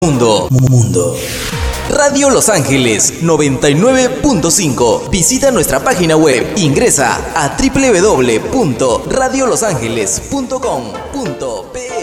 Mundo. Radio Los Ángeles 99.5. Visita nuestra página web. Ingresa a www.radiolosangeles.com.pe.